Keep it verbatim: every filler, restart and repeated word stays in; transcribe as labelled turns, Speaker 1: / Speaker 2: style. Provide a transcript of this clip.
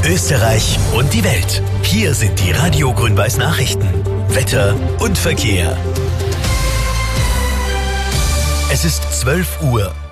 Speaker 1: Österreich und die Welt. Hier sind die Radio Grün-Weiß Nachrichten. Wetter und Verkehr. Es ist zwölf Uhr.